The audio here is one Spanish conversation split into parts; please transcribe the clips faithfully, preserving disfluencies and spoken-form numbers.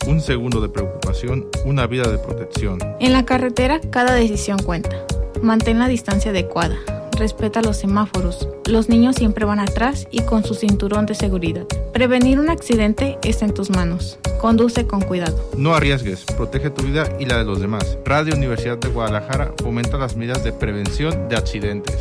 Un segundo de preocupación, una vida de protección. En la carretera, cada decisión cuenta. Mantén la distancia adecuada. Respeta los semáforos. Los niños siempre van atrás y con su cinturón de seguridad. Prevenir un accidente está en tus manos. Conduce con cuidado. No arriesgues, protege tu vida y la de los demás. Radio Universidad de Guadalajara fomenta las medidas de prevención de accidentes.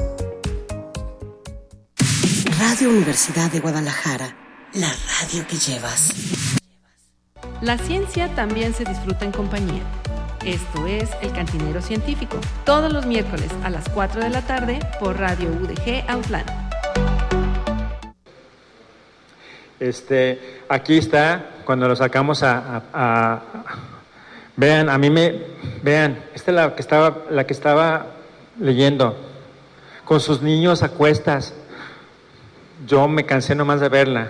Radio Universidad de Guadalajara, la radio que llevas. La ciencia también se disfruta en compañía. Esto es El Cantinero Científico, todos los miércoles a las cuatro de la tarde por Radio U D G Autlán. Este, aquí está, cuando lo sacamos a, a, a vean, a mí me, vean, esta es la que estaba, la que estaba leyendo, con sus niños a cuestas. Yo me cansé nomás de verla.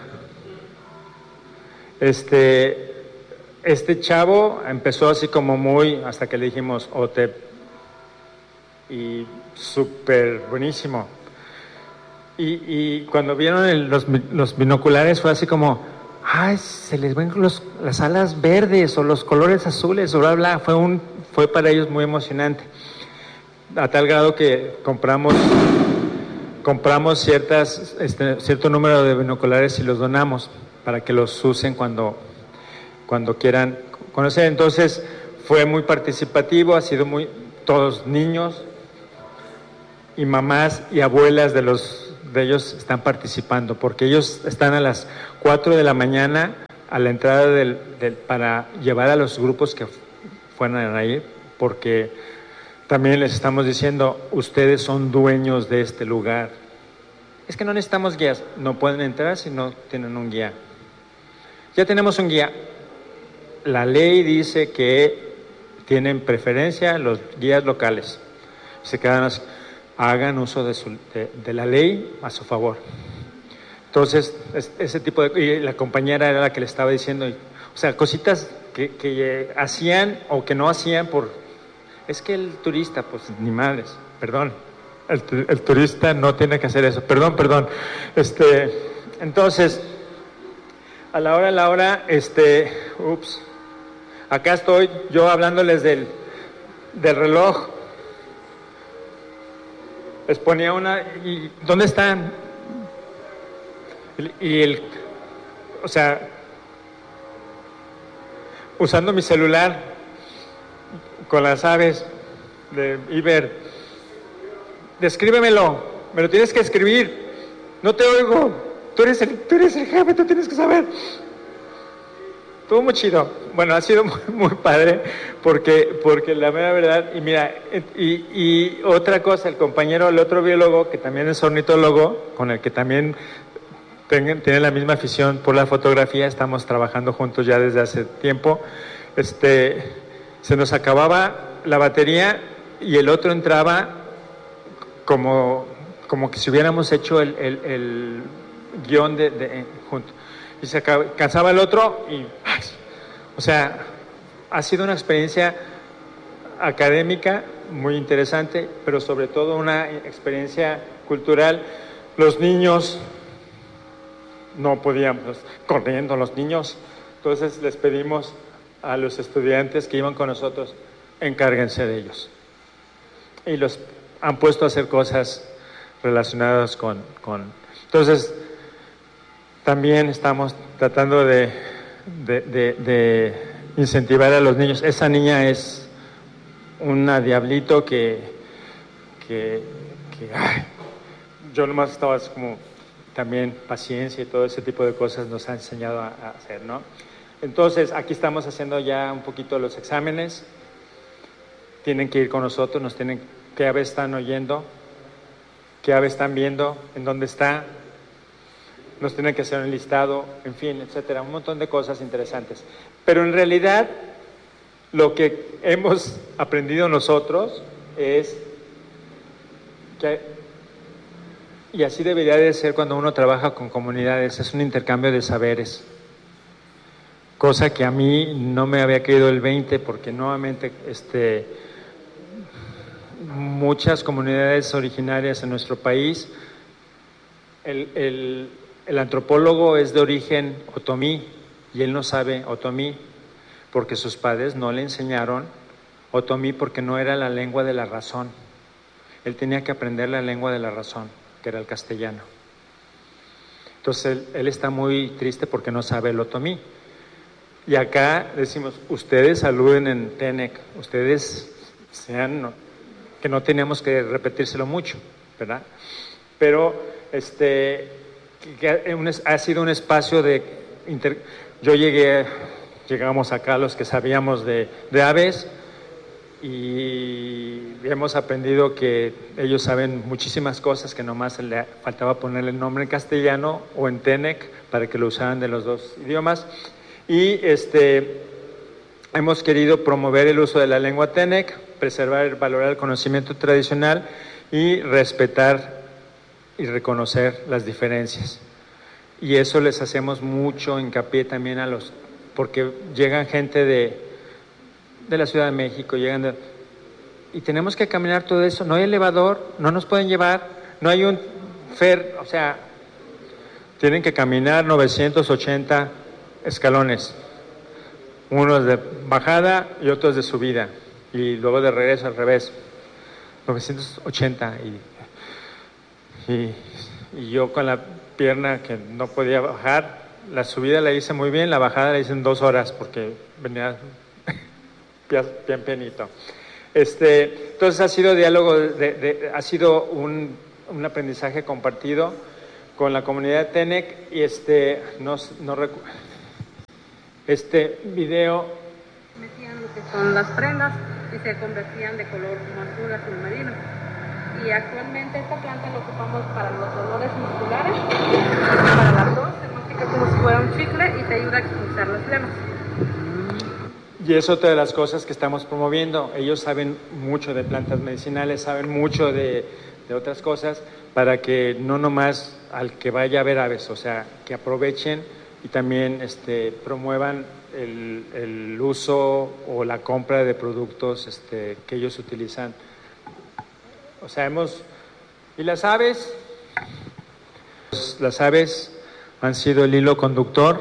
Este, este chavo empezó así como muy, hasta que le dijimos O T E P, y súper buenísimo. Y, y cuando vieron el, los, los binoculares fue así como, ay, se les ven los, las alas verdes o los colores azules o bla, bla. Fue, un, fue para ellos muy emocionante. A tal grado que compramos, compramos ciertas, este, cierto número de binoculares y los donamos para que los usen cuando, cuando quieran conocer. Entonces fue muy participativo, ha sido muy, todos niños y mamás y abuelas de los de ellos están participando, porque ellos están a las cuatro de la mañana a la entrada del, del, para llevar a los grupos que fueran a ir, porque también les estamos diciendo, ustedes son dueños de este lugar. Es que no necesitamos guías, no pueden entrar si no tienen un guía. Ya tenemos un guía. La ley dice que tienen preferencia los guías locales. Se quedan así. Hagan uso de, su, de, de la ley a su favor. Entonces, es, ese tipo de... Y la compañera era la que le estaba diciendo, y, o sea, cositas que, que eh, hacían o que no hacían por... Es que el turista, pues, ni madres, perdón. El, el turista no tiene que hacer eso. Perdón, perdón. Este, entonces, a la hora, a la hora, este... Ups. Acá estoy yo hablándoles del, del reloj. Les ponía una, y ¿dónde están? Y el, o sea, usando mi celular con las aves de Iber, descríbemelo, me lo tienes que escribir, no te oigo, tú eres el, tú eres el jefe, tú tienes que saber. Estuvo muy chido. Bueno, ha sido muy, muy padre porque, porque la mera verdad, y mira, y, y otra cosa, el compañero, el otro biólogo, que también es ornitólogo, con el que también tiene, tiene la misma afición por la fotografía, estamos trabajando juntos ya desde hace tiempo, este, se nos acababa la batería y el otro entraba como, como que si hubiéramos hecho el, el, el guión de, de, juntos. Y se cansaba el otro y, o sea, ha sido una experiencia académica muy interesante, pero sobre todo una experiencia cultural. Los niños, no podíamos, corriendo los niños, entonces les pedimos a los estudiantes que iban con nosotros, encárguense de ellos. Y los han puesto a hacer cosas relacionadas con... con entonces, también estamos tratando de, de, de, de incentivar a los niños. Esa niña es una diablito que, que, que ay, yo nomás estaba así como también paciencia y todo ese tipo de cosas nos ha enseñado a, a hacer, ¿no? Entonces, aquí estamos haciendo ya un poquito los exámenes. Tienen que ir con nosotros, nos tienen, qué ave están oyendo, qué ave están viendo, en dónde está. Nos tienen que hacer un listado, en fin, etcétera, un montón de cosas interesantes. Pero en realidad, lo que hemos aprendido nosotros es que, y así debería de ser cuando uno trabaja con comunidades, es un intercambio de saberes. Cosa que a mí no me había caído el veinte, porque nuevamente, este, muchas comunidades originarias en nuestro país, el, el El antropólogo es de origen otomí y él no sabe otomí porque sus padres no le enseñaron otomí porque no era la lengua de la razón. Él tenía que aprender la lengua de la razón, que era el castellano. Entonces él, él está muy triste porque no sabe el otomí. Y acá decimos, ustedes saluden en Tenec, ustedes sean, no, que no tenemos que repetírselo mucho, ¿verdad? Pero este, que un, ha sido un espacio de... Inter, yo llegué, llegamos acá los que sabíamos de, de aves, y hemos aprendido que ellos saben muchísimas cosas que nomás le faltaba ponerle el nombre en castellano o en Tenec para que lo usaran de los dos idiomas. Y este, hemos querido promover el uso de la lengua Tenec, preservar y valorar el conocimiento tradicional y respetar y reconocer las diferencias. Y eso les hacemos mucho hincapié también a los, porque llegan gente de de la Ciudad de México, llegan de, y tenemos que caminar todo eso, no hay elevador, no nos pueden llevar, no hay un fer, o sea, tienen que caminar novecientos ochenta escalones, unos de bajada y otros de subida, y luego de regreso al revés, novecientos ochenta, y, y, y yo con la pierna que no podía bajar, la subida la hice muy bien, la bajada la hice en dos horas, porque venía bien pianito. Este, entonces ha sido diálogo, de, de, ha sido un, un aprendizaje compartido con la comunidad de Tenec y este, no, no recu- este video. Metían lo que son las prendas y se convertían de color azul, azul marino. Y actualmente esta planta la ocupamos para los dolores musculares, para la tos, se mastica como si fuera un chicle y te ayuda a expulsar las flemas. Y es otra de las cosas que estamos promoviendo. Ellos saben mucho de plantas medicinales, saben mucho de, de otras cosas, para que no nomás al que vaya a ver aves, o sea, que aprovechen y también este, promuevan el, el uso o la compra de productos este, que ellos utilizan. O sea, hemos... ¿Y las aves? Las aves han sido el hilo conductor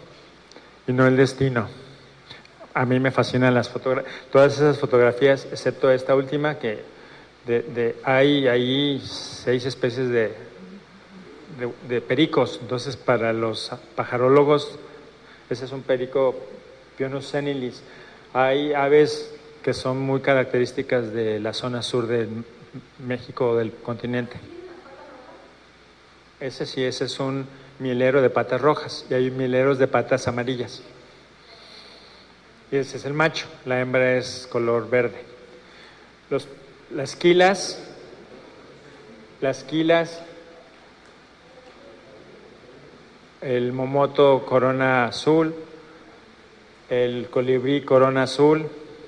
y no el destino. A mí me fascinan las fotografías, todas esas fotografías, excepto esta última, que de, de, hay ahí seis especies de, de, de pericos. Entonces, para los pajarólogos, ese es un perico Pionus senilis. Hay aves que son muy características de la zona sur de México o del continente. Ese sí, ese es un mielero de patas rojas y hay mieleros de patas amarillas. Y ese es el macho, la hembra es color verde. Los, las quilas, las quilas, el momoto corona azul, el colibrí corona azul,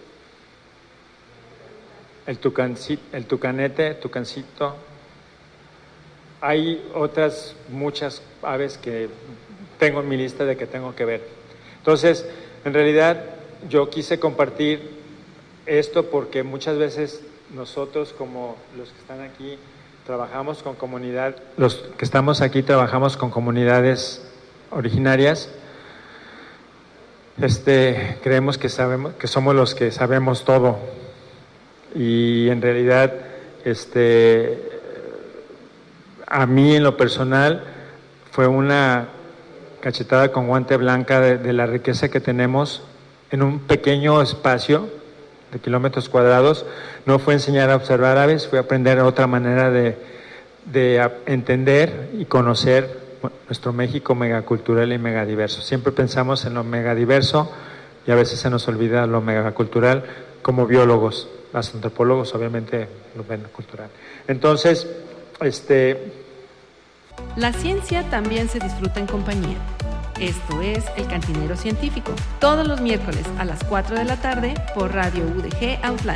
el, tucancito, el tucanete, tucancito. Hay otras muchas aves que tengo en mi lista de que tengo que ver. Entonces, en realidad, yo quise compartir esto porque muchas veces nosotros, como los que están aquí, trabajamos con comunidad, los que estamos aquí trabajamos con comunidades originarias. Este, creemos que sabemos, que somos los que sabemos todo, y en realidad, este, a mí en lo personal fue una cachetada con guante blanca de, de la riqueza que tenemos en un pequeño espacio de kilómetros cuadrados. No fue enseñar a observar aves, fue aprender otra manera de, de entender y conocer nuestro México megacultural y megadiverso. Siempre pensamos en lo megadiverso y a veces se nos olvida lo megacultural como biólogos. Los antropólogos obviamente lo ven cultural. Entonces, este... La ciencia también se disfruta en compañía. Esto es El Cantinero Científico, todos los miércoles a las cuatro de la tarde por Radio U D G Autlán.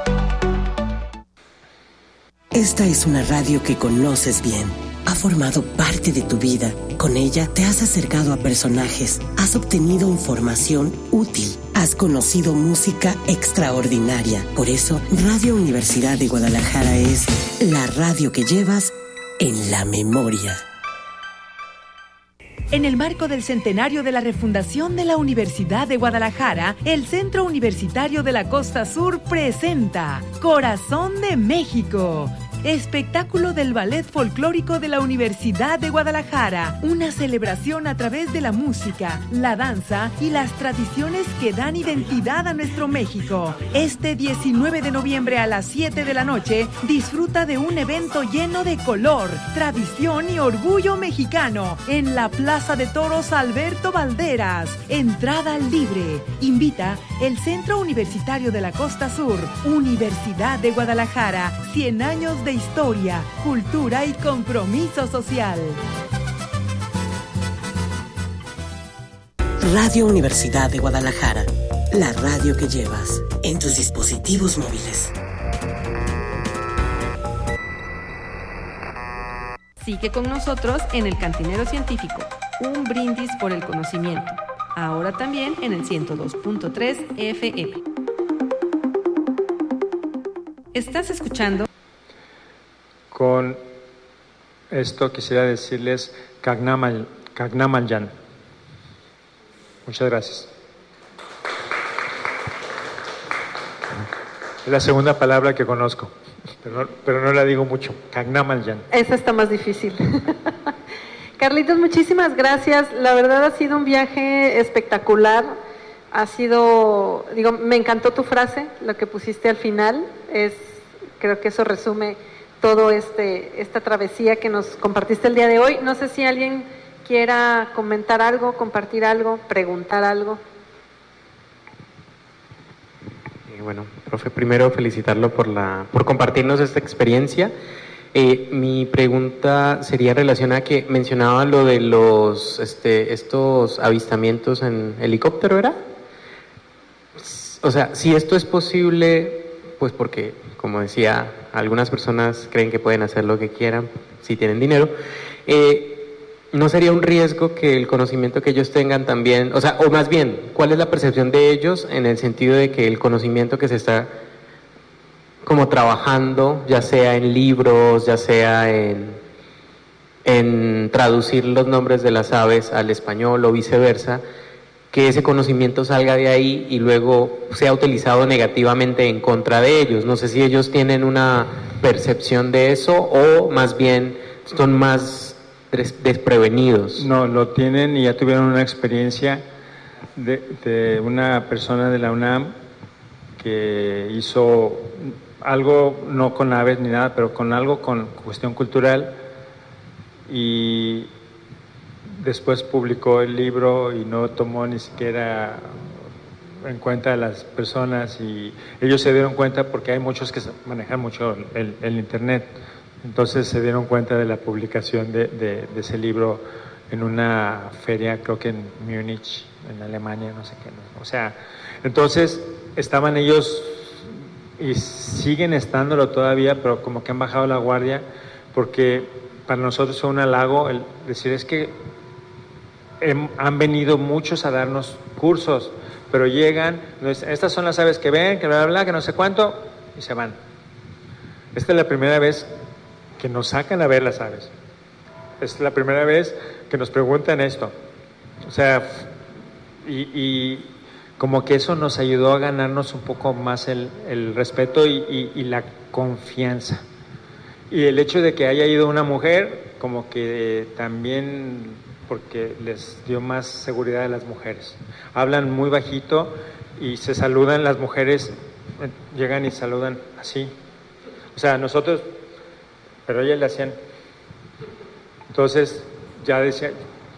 Esta es una radio que conoces bien. Ha formado parte de tu vida. Con ella te has acercado a personajes, has obtenido información útil, has conocido música extraordinaria. Por eso, Radio Universidad de Guadalajara es la radio que llevas en la memoria. En el marco del centenario de la refundación de la Universidad de Guadalajara, el Centro Universitario de la Costa Sur presenta Corazón de México, espectáculo del Ballet Folclórico de la Universidad de Guadalajara, una celebración a través de la música, la danza y las tradiciones que dan identidad a nuestro México. Este diecinueve de noviembre a las siete de la noche, disfruta de un evento lleno de color, tradición y orgullo mexicano en la Plaza de Toros Alberto Valderas. Entrada libre. Invita el Centro Universitario de la Costa Sur, Universidad de Guadalajara, cien años de de historia, cultura y compromiso social. Radio Universidad de Guadalajara, la radio que llevas en tus dispositivos móviles. Sigue con nosotros en el Cantinero Científico, un brindis por el conocimiento. Ahora también en el ciento dos punto tres F M. ¿Estás escuchando? Con esto quisiera decirles Kagnamal, Kagnamalyan. Muchas gracias. Es la segunda palabra que conozco, pero no, pero no la digo mucho. Kagnamalyan. Esa está más difícil. Carlitos, muchísimas gracias. La verdad ha sido un viaje espectacular. Ha sido, digo, me encantó tu frase, lo que pusiste al final. Es, creo que eso resume todo este esta travesía que nos compartiste el día de hoy. No sé si alguien quiera comentar algo, compartir algo, preguntar algo. Eh, bueno, profe, primero felicitarlo por la por compartirnos esta experiencia. Eh, mi pregunta sería en relación a que mencionaba lo de los este estos avistamientos en helicóptero, ¿era? O sea, si esto es posible, pues porque, como decía, algunas personas creen que pueden hacer lo que quieran si tienen dinero. Eh, ¿No sería un riesgo que el conocimiento que ellos tengan también, o sea, o más bien, cuál es la percepción de ellos en el sentido de que el conocimiento que se está como trabajando, ya sea en libros, ya sea en, en traducir los nombres de las aves al español o viceversa, que ese conocimiento salga de ahí y luego sea utilizado negativamente en contra de ellos? No sé si ellos tienen una percepción de eso o más bien son más des- desprevenidos. No, lo tienen y ya tuvieron una experiencia de, de una persona de la UNAM que hizo algo, no con aves ni nada, pero con algo con cuestión cultural, y después publicó el libro y no tomó ni siquiera en cuenta a las personas, y ellos se dieron cuenta porque hay muchos que manejan mucho el, el internet, entonces se dieron cuenta de la publicación de, de, de ese libro en una feria, creo que en Múnich, en Alemania, no sé qué, no, o sea, entonces estaban ellos y siguen estándolo todavía, pero como que han bajado la guardia, porque para nosotros fue un halago el decir, es que Hem, han venido muchos a darnos cursos, pero llegan, estas son las aves que ven, que bla, bla, bla, que no sé cuánto, y se van. Esta es la primera vez que nos sacan a ver las aves. Es la primera vez que nos preguntan esto. O sea, y, y como que eso nos ayudó a ganarnos un poco más el, el respeto y, y, y la confianza. Y el hecho de que haya ido una mujer, como que también, porque les dio más seguridad a las mujeres. Hablan muy bajito y se saludan las mujeres, llegan y saludan así. O sea, nosotros, pero ellas le hacían. Entonces, ya decía,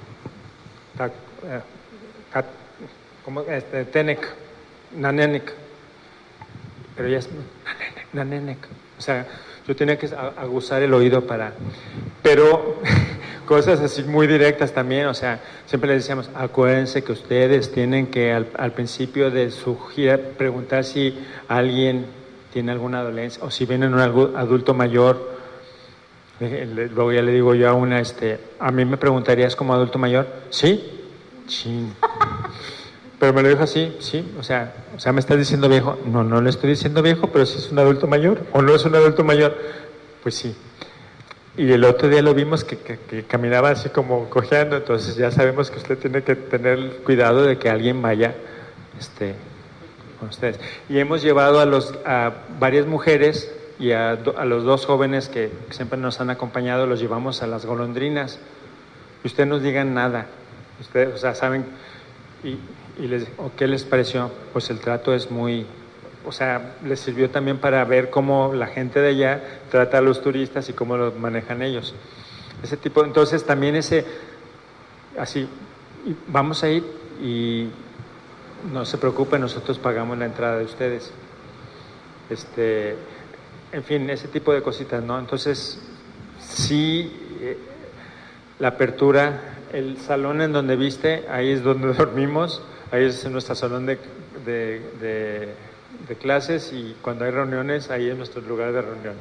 ¿cómo? Este, Tenec, Nanenek. Pero ellas, Nanenek. O sea, yo tenía que aguzar el oído para... Pero cosas así muy directas también, o sea, siempre les decíamos, acuérdense que ustedes tienen que al, al principio de su gira preguntar si alguien tiene alguna dolencia o si viene un adulto mayor. Luego ya le digo yo a una, este, ¿a mí me preguntarías como adulto mayor? ¿Sí? Sí. Pero me lo dijo así, sí, o sea, o sea, ¿me estás diciendo viejo? No, no le estoy diciendo viejo, pero si es un adulto mayor, o no es un adulto mayor, pues sí. y el otro día lo vimos que, que, que caminaba así como cojeando, entonces ya sabemos que usted tiene que tener cuidado de que alguien vaya este, con ustedes. Y hemos llevado a, los, a varias mujeres y a, a los dos jóvenes que siempre nos han acompañado, los llevamos a las golondrinas. Y ustedes no digan nada, ustedes, o sea, saben, y, y les, ¿o qué les pareció? Pues el trato es muy, o sea, les sirvió también para ver cómo la gente de allá trata a los turistas y cómo los manejan ellos. Ese tipo, entonces también ese, así, vamos a ir y no se preocupen, nosotros pagamos la entrada de ustedes. Este, en fin, ese tipo de cositas, ¿no? Entonces, sí, eh, la apertura, el salón en donde viste, ahí es donde dormimos, ahí es nuestro salón de, de, de, de clases, y cuando hay reuniones, ahí es nuestro lugar de reunión.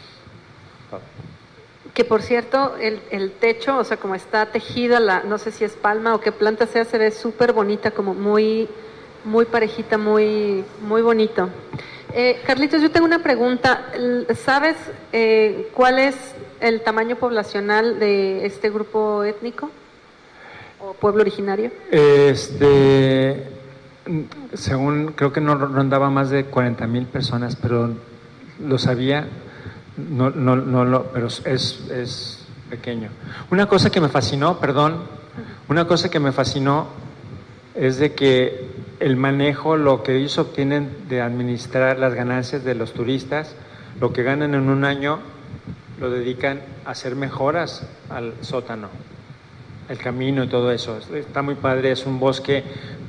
Que por cierto, el, el techo, o sea, como está tejida, la, no sé si es palma o qué planta sea, se ve súper bonita, como muy, muy parejita, muy, muy bonito. Eh, Carlitos, yo tengo una pregunta. ¿Sabes eh, cuál es el tamaño poblacional de este grupo étnico o pueblo originario? Este, según, creo que no rondaba más de cuarenta mil personas, pero lo sabía, no, no, no, lo, pero es, es pequeño. Una cosa que me fascinó, perdón, una cosa que me fascinó es de que el manejo, lo que ellos obtienen de administrar las ganancias de los turistas, lo que ganan en un año, lo dedican a hacer mejoras al sótano, el camino y todo eso. Está muy padre, es un bosque